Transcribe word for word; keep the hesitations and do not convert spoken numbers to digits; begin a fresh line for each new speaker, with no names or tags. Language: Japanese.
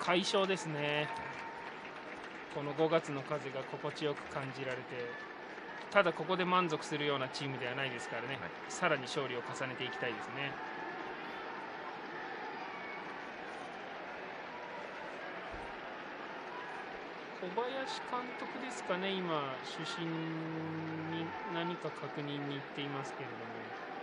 快勝ですね。このごがつの風が心地よく感じられて、ただここで満足するようなチームではないですからね、はい、さらに勝利を重ねていきたいですね。小林監督ですかね、今、主審に何か確認に行っていますけれども。